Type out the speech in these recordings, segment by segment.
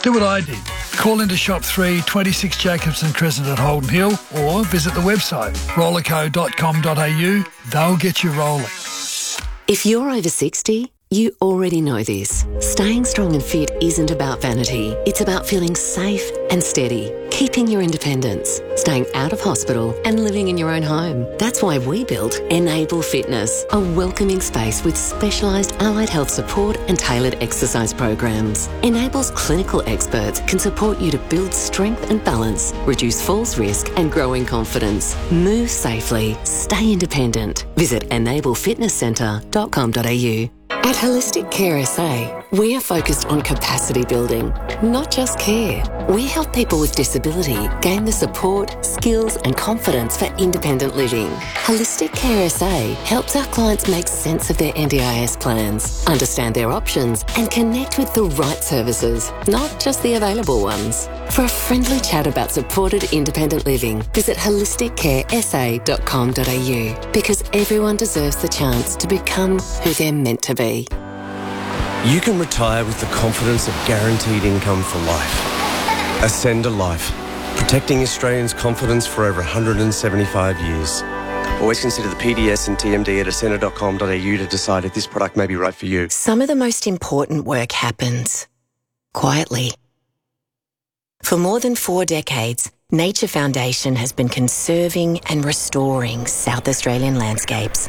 Do what I did. Call into Shop 3, 26 Jacobson Crescent at Holden Hill, or visit the website rollerco.com.au. They'll get you rolling. If you're over 60, you already know this. Staying strong and fit isn't about vanity. It's about feeling safe and steady, keeping your independence, staying out of hospital and living in your own home. That's why we built Enable Fitness, a welcoming space with specialised allied health support and tailored exercise programs. Enable's clinical experts can support you to build strength and balance, reduce falls risk and grow in confidence. Move safely, stay independent. Visit enablefitnesscentre.com.au. At Holistic Care SA, we are focused on capacity building, not just care. We help people with disability gain the support, skills and confidence for independent living. Holistic Care SA helps our clients make sense of their NDIS plans, understand their options and connect with the right services, not just the available ones. For a friendly chat about supported independent living, visit holisticcaresa.com.au, because everyone deserves the chance to become who they're meant to be. You can retire with the confidence of guaranteed income for life. Ascend a Life, protecting Australians' confidence for over 175 years. Always consider the PDS and TMD at ascender.com.au to decide if this product may be right for you. Some of the most important work happens quietly. For more than 4 decades, Nature Foundation has been conserving and restoring South Australian landscapes,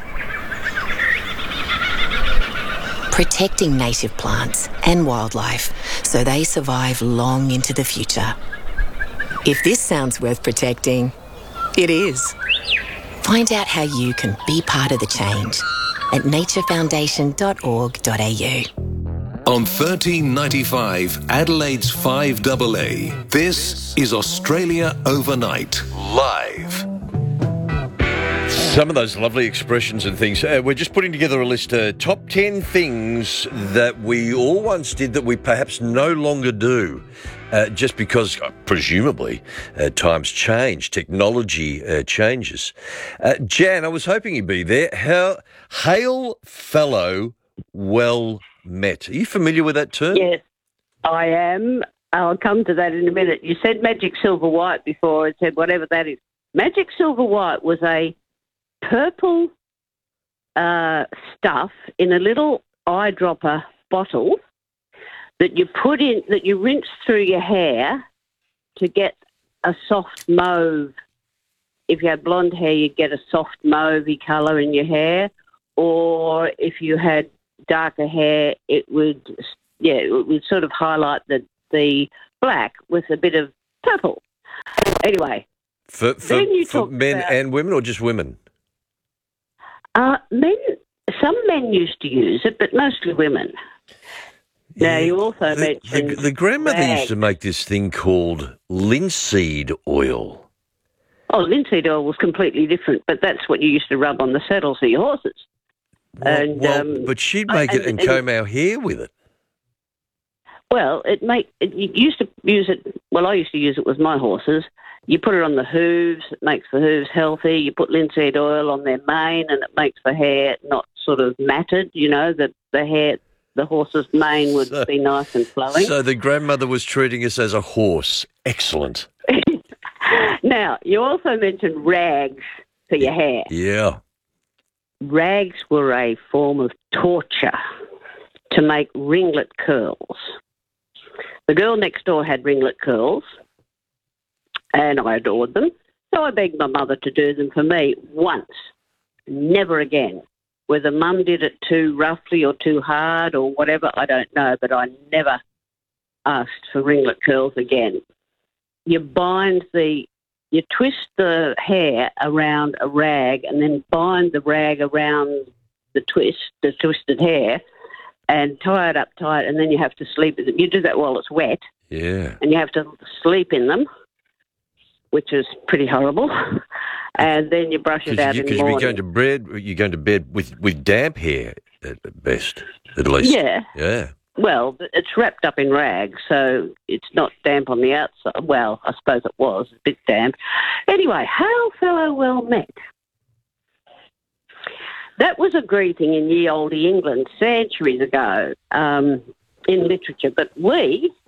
protecting native plants and wildlife so they survive long into the future. If this sounds worth protecting, it is. Find out how you can be part of the change at naturefoundation.org.au. On 1395 Adelaide's 5AA, this is Australia Overnight, live. Some of those lovely expressions and things. We're just putting together a list of top 10 things that we all once did that we perhaps no longer do. Just because, presumably, times change, technology changes. Jan, I was hoping you'd be there. Hail fellow, well met. Are you familiar with that term? Yes, I am. I'll come to that in a minute. You said magic silver white before. I said whatever that is. Magic silver white was a purple stuff in a little eyedropper bottle that you put in, that you rinse through your hair to get a soft mauve. If you had blonde hair, you'd get a soft mauvey colour in your hair, or if you had darker hair, it would sort of highlight the black with a bit of purple. Anyway, for men and women, or just women? Men. Some men used to use it, but mostly women. Now, you also mentioned the grandmother rags. used to make this thing called linseed oil. Oh, linseed oil was completely different, but that's what you used to rub on the saddles of your horses. But she'd make it and comb our hair with it. Well, you used to use it. Well, I used to use it with my horses. You put it on the hooves; it makes the hooves healthy. You put linseed oil on their mane, and it makes the hair not sort of matted. You know, the horse's mane would be nice and flowing. So the grandmother was treating us as a horse. Excellent. Now, you also mentioned rags for your hair. Yeah. Rags were a form of torture to make ringlet curls. The girl next door had ringlet curls, and I adored them, so I begged my mother to do them for me once, never again. Whether Mum did it too roughly or too hard or whatever, I don't know, but I never asked for ringlet curls again. You twist the hair around a rag and then bind the rag around the twisted hair, and tie it up tight, and then you have to sleep with it. You do that while it's wet. Yeah. And you have to sleep in them, which is pretty horrible. And then you brush it out in the morning. Because you're going to bed with damp hair at best, at least. Yeah. Yeah. Well, it's wrapped up in rags, so it's not damp on the outside. Well, I suppose it was a bit damp. Anyway, hail fellow well met. That was a greeting in ye olde England centuries ago in literature, but we